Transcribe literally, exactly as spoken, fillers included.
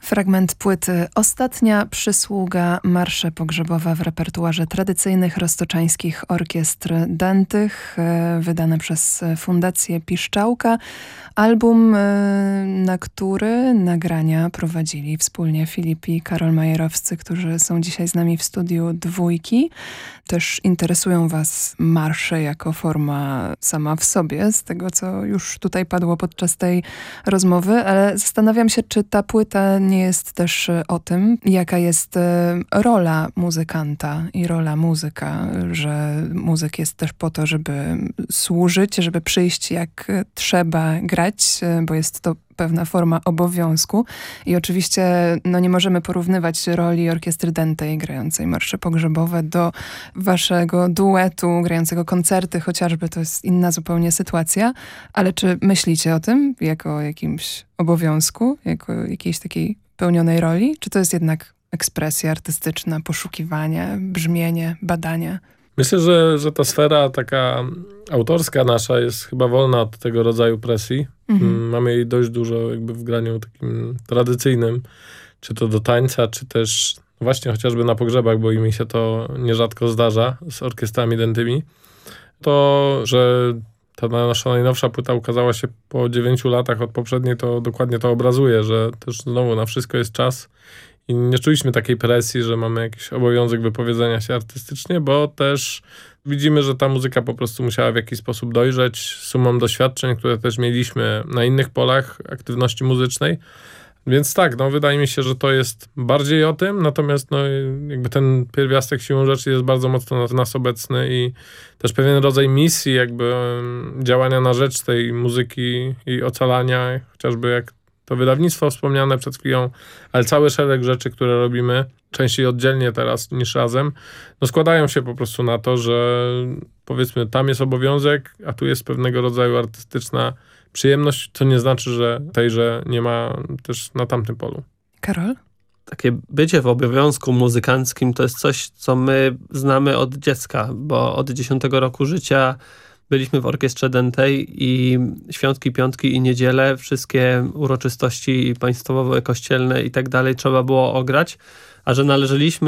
Fragment płyty Ostatnia przysługa, marsze pogrzebowe w repertuarze tradycyjnych roztoczańskich orkiestr dętych, wydane przez Fundację Piszczałka. Album, na który nagrania prowadzili wspólnie Filip i Karol Majerowscy, którzy są dzisiaj z nami w studiu Dwójki. Też interesują was marsze jako forma sama w sobie, z tego co już tutaj padło podczas tej rozmowy, ale zastanawiam się, czy ta płyta nie jest też o tym, jaka jest rola muzykanta i rola muzyka, że muzyk jest też po to, żeby służyć, żeby przyjść jak trzeba grać, bo jest to pewna forma obowiązku. I oczywiście no, nie możemy porównywać roli orkiestry dętej grającej marsze pogrzebowe do waszego duetu grającego koncerty, chociażby to jest inna zupełnie sytuacja. Ale czy myślicie o tym jako o jakimś obowiązku, jako jakiejś takiej pełnionej roli? Czy to jest jednak ekspresja artystyczna, poszukiwanie, brzmienie, badanie? Myślę, że, że ta sfera taka autorska nasza jest chyba wolna od tego rodzaju presji. Mhm. Mamy jej dość dużo jakby w graniu takim tradycyjnym, czy to do tańca, czy też właśnie chociażby na pogrzebach, bo i mi się to nierzadko zdarza z orkiestrami dętymi. To, że ta nasza najnowsza płyta ukazała się po dziewięciu latach od poprzedniej, to dokładnie to obrazuje, że też znowu na wszystko jest czas. I nie czuliśmy takiej presji, że mamy jakiś obowiązek wypowiedzenia się artystycznie, bo też widzimy, że ta muzyka po prostu musiała w jakiś sposób dojrzeć sumą doświadczeń, które też mieliśmy na innych polach aktywności muzycznej. Więc tak, no wydaje mi się, że to jest bardziej o tym, natomiast no jakby ten pierwiastek siłą rzeczy jest bardzo mocno w nas obecny i też pewien rodzaj misji jakby działania na rzecz tej muzyki i ocalania, chociażby jak to wydawnictwo wspomniane przed chwilą, ale cały szereg rzeczy, które robimy, częściej oddzielnie teraz niż razem, no składają się po prostu na to, że powiedzmy tam jest obowiązek, a tu jest pewnego rodzaju artystyczna przyjemność, co nie znaczy, że tejże nie ma też na tamtym polu. Karol? Takie bycie w obowiązku muzykanckim to jest coś, co my znamy od dziecka, bo od dziesiątego roku życia byliśmy w orkiestrze dętej i świątki, piątki i niedziele, wszystkie uroczystości państwowe, kościelne i tak dalej trzeba było ograć, a że należeliśmy